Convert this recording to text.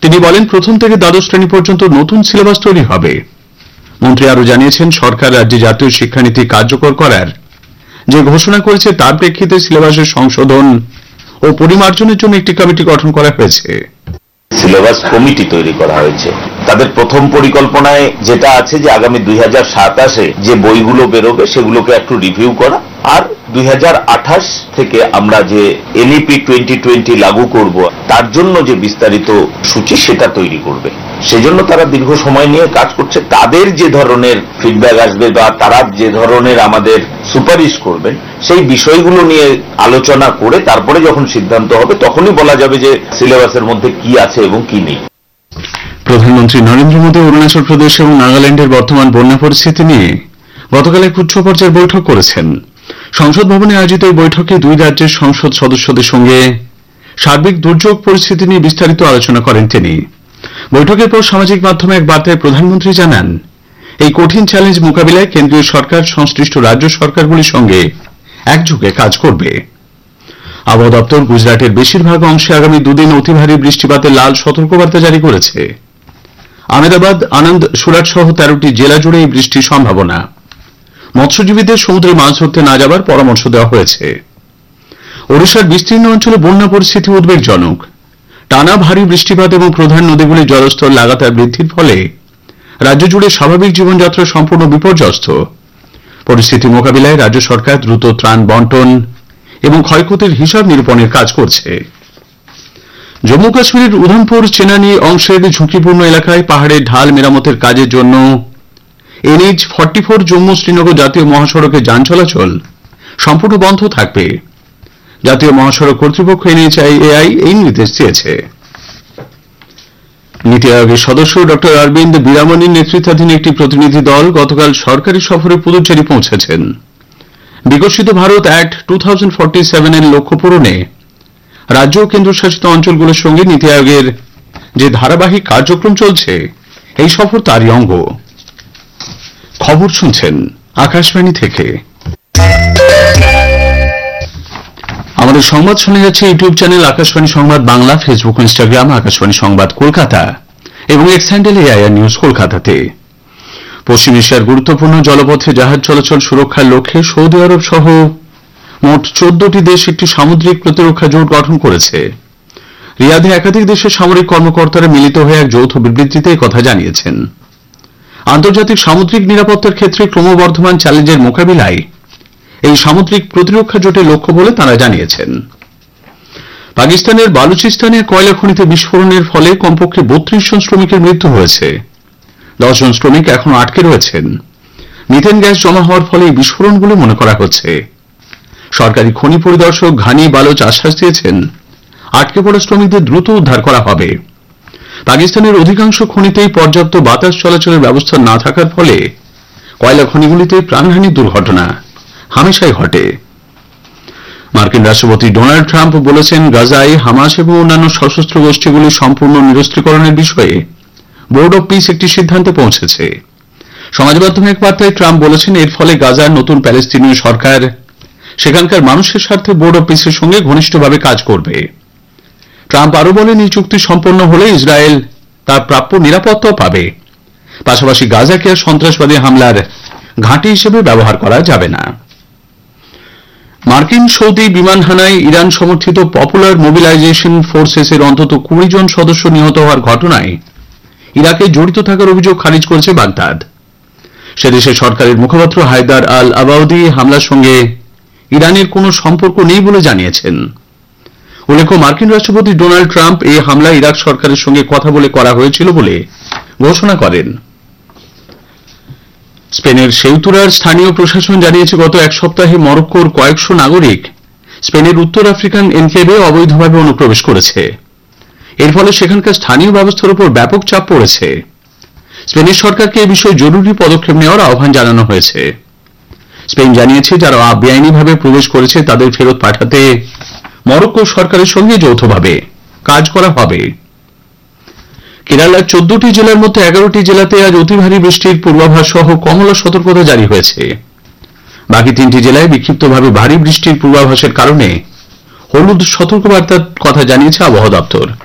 তিনি বলেন, প্রথম থেকে দ্বাদশ শ্রেণী পর্যন্ত নতুন সিলেবাস তৈরি হবে। মন্ত্রী আরো জানিয়েছেন, সরকার রাজ্যে জাতীয় শিক্ষানীতি কার্যকর করার যে ঘোষণা করেছে তার প্রেক্ষিতে সিলেবাসের সংশোধন ও পরিমার্জনের জন্য একটি কমিটি গঠন করা হয়েছে। সিলেবাস কমিটি তৈরি করা হয়েছে। তাদের প্রথম পরিকল্পনায় যেটা আছে যে আগামী 2027-এ যে বইগুলো বেরোবে সেগুলোকে একটু রিভিউ করা, আর 2028 থেকে আমরা যে এনইপি 2020 লাগু করব তার জন্য যে বিস্তারিত সূচি সেটা তৈরি করবে। সেজন্য তারা দীর্ঘ সময় নিয়ে কাজ করছে। তাদের যে ধরনের ফিডব্যাক আসবে বা তারা যে ধরনের আমাদের সুপারিশ করবেন সেই বিষয়গুলো নিয়ে আলোচনা করে তারপরে যখন সিদ্ধান্ত হবে তখনই বলা যাবে যে সিলেবাসের মধ্যে কি আছে এবং কি নেই। প্রধানমন্ত্রী নরেন্দ্র মোদী অরুণাচল প্রদেশ এবং নাগাল্যান্ডের বর্তমান বন্যা পরিস্থিতি নিয়ে গতকাল এক উচ্চ পর্যায়ের বৈঠক করেছেন। সংসদ ভবনে আয়োজিত এই বৈঠকে দুই রাজ্যের সংসদ সদস্যদের সঙ্গে সার্বিক দুর্যোগ পরিস্থিতি নিয়ে বিস্তারিত আলোচনা করেন তিনি। বৈঠকের পর সামাজিক মাধ্যমে এক বার্তায় প্রধানমন্ত্রী জানান, এই কঠিন চ্যালেঞ্জ মোকাবিলায় কেন্দ্রীয় সরকার সংশ্লিষ্ট রাজ্য সরকারগুলির সঙ্গে একযোগে কাজ করবে। আবহাওয়া দপ্তর গুজরাটের বেশিরভাগ অংশে আগামী দুদিন অতি ভারী বৃষ্টিপাতের লাল সতর্কবার্তা জারি করেছে। আহমেদাবাদ, আনন্দ, সুরাট সহ 13টি জেলা জুড়ে এই বৃষ্টির সম্ভাবনা। মৎস্যজীবীদের সমুদ্রে মাছ ধরতে না যাবার পরামর্শ দেওয়া হয়েছে। ওড়িশার বিস্তীর্ণ অঞ্চলে বন্যা পরিস্থিতি উদ্বেগজনক। টানা ভারী বৃষ্টিপাত এবং প্রধান নদীগুলির জলস্তর লাগাতার বৃদ্ধির ফলে রাজ্য জুড়ে স্বাভাবিক জীবনযাত্রা সম্পূর্ণ বিপর্যস্ত। পরিস্থিতি মোকাবিলায় রাজ্য সরকার দ্রুত ত্রাণ বন্টন এবং ক্ষয়ক্ষতির হিসাব নিরূপণের কাজ করছে। জম্মু কাশ্মীরের উধমপুর চেনানী অংশের ঝুঁকিপূর্ণ এলাকায় পাহাড়ের ঢাল মেরামতের কাজের জন্য NH 44 জম্মু শ্রীনগর জাতীয় মহাসড়কে যান চলাচল সম্পূর্ণ বন্ধ থাকবে। জাতীয় মহাসড়ক কর্তৃপক্ষ NHAI এই নির্দেশ দিয়েছে। নীতি আয়োগের সদস্য ড অরবিন্দ বীরামণির নেতৃত্বাধীন একটি প্রতিনিধি দল গতকাল সরকারি সফরে পুদুচেরি পৌঁছেছেন। বিকশিত ভারত অ্যাক্ট 2047 এর লক্ষ্য পূরণে রাজ্য ও কেন্দ্রশাসিত অঞ্চলগুলোর সঙ্গে নীতি আয়োগের যে ধারাবাহিক কার্যক্রম চলছে এই সফর তারই অঙ্গ। খবর শুনছেন আকাশবাণী থেকে। আমাদের সংবাদ শোনা যাচ্ছে ইউটিউব চ্যানেল আকাশবাণী সংবাদ বাংলা, ফেসবুক ও ইনস্টাগ্রাম আকাশবাণী সংবাদ কলকাতা এবং এক্স হ্যান্ডেল AIR নিউজ কলকাতাতে। পশ্চিম এশিয়ার গুরুত্বপূর্ণ জলপথে জাহাজ চলাচল সুরক্ষার লক্ষ্যে সৌদি আরব সহ মোট 14টি দেশ একটি সামুদ্রিক প্রতিরক্ষা জোট গঠন করেছে। রিয়াদে একাধিক দেশের সামরিক কর্মকর্তারা মিলিত হয়ে এক যৌথ বিবৃতিতে কথা জানিয়েছেন। আন্তর্জাতিক সামুদ্রিক নিরাপত্তার ক্ষেত্রে ক্রমবর্ধমান চ্যালেঞ্জের মোকাবিলায় এই সামুদ্রিক প্রতিরক্ষা জোটের লক্ষ্য বলে তাঁরা জানিয়েছেন। পাকিস্তানের বালুচিস্তানে কয়লা খনিতে বিস্ফোরণের ফলে কমপক্ষে 32 জন শ্রমিকের মৃত্যু হয়েছে। 10 জন শ্রমিক এখনো আটকে রয়েছেন। মিথেন গ্যাস জমা হওয়ার ফলে এই বিস্ফোরণ বলে মনে করা হচ্ছে। সরকারি খনি পরিদর্শক ঘানি বালোচ আশ্বাস দিয়েছেন, আটকে পড়া শ্রমিকদের দ্রুত উদ্ধার করা হবে। পাকিস্তানের অধিকাংশ খনিতেই পর্যাপ্ত বাতাস চলাচলের ব্যবস্থা না থাকার ফলে কয়লা খনিগুলিতে প্রাণহানির দুর্ঘটনা হামেশাই ঘটে। মার্কিন রাষ্ট্রপতি ডোনাল্ড ট্রাম্প বলেছেন, গাজায় হামাস এবং অন্যান্য সশস্ত্র গোষ্ঠীগুলির সম্পূর্ণ নিরস্ত্রীকরণের বিষয়ে বোর্ড অব পিস একটি সিদ্ধান্তে পৌঁছেছে। সমাজ মাধ্যমে এক বার্তায় ট্রাম্প বলেছেন, এর ফলে গাজার নতুন প্যালেস্তিনীয় সরকার সেখানকার মানুষের স্বার্থে বোর্ড অব পিসের সঙ্গে ঘনিষ্ঠভাবে কাজ করবে। ট্রাম্প আরো বলেন, এই চুক্তি সম্পন্ন হলে ইসরায়েল তার প্রাপ্য নিরাপত্তাও পাবে। পাশাপাশি গাজাকে আর সন্ত্রাসবাদী হামলার ঘাঁটি হিসেবে ব্যবহার করা যাবে না। মার্কিন সৌদি বিমান হানায় ইরান সমর্থিত পপুলার মোবিলাইজেশন ফোর্সেস এর অন্তত 20 জন সদস্য নিহত হওয়ার ঘটনায় ইরাকে জড়িত থাকার অভিযোগ খারিজ করেছে বাগদাদ। সে দেশের সরকারের মুখপাত্র হায়দার আল আবাউদি হামলার সঙ্গে ইরানের কোনো সম্পর্ক নেই বলে জানিয়েছেন। উল্লেখ্য, মার্কিন রাষ্ট্রপতি ডোনাল্ড ট্রাম্প এই হামলা ইরাক সরকারের সঙ্গে কথা বলে করা হয়েছিল বলে ঘোষণা করেন। স্পেনের সেউতুরার স্থানীয় প্রশাসন জানিয়েছে, গত এক সপ্তাহে মরক্কোর কয়েকশো নাগরিক স্পেনের উত্তর আফ্রিকান এনক্লেভে অবৈধভাবে অনুপ্রবেশ করেছে। এর ফলে সেখানকার স্থানীয় ব্যবস্থার উপর ব্যাপক চাপ পড়েছে। স্পেনের সরকারকে এ বিষয়ে জরুরি পদক্ষেপ নেওয়ার আহ্বান জানানো হয়েছে। স্পেন জানিয়েছে, যারা বেআইনিভাবে প্রবেশ করেছে তাদের ফেরত পাঠাতে মরক্কো সরকারের সঙ্গে যৌথভাবে কাজ করা হবে। কেরালার 14টি জেলার মধ্যে 11টি জেলাতে আজ অতি ভারী বৃষ্টির পূর্বাভাস সহ কমলা সতর্কতা জারি হয়েছে। বাকি 3টি জেলায় বিক্ষিপ্তভাবে ভারী বৃষ্টির পূর্বাভাসের কারণে হলুদ সতর্কবার্তার কথা জানিয়েছে আবহাওয়া দপ্তর।